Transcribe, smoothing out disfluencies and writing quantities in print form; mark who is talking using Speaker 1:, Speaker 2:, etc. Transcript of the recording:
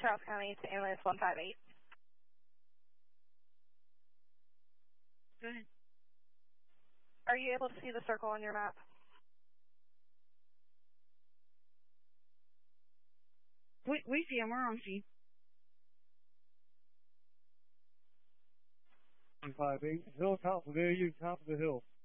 Speaker 1: Charles County to ambulance 158.
Speaker 2: Go ahead.
Speaker 1: Are you able to see the circle on your map?
Speaker 2: We see him. We're on scene.
Speaker 3: 158, hill top of there, you top of the hill.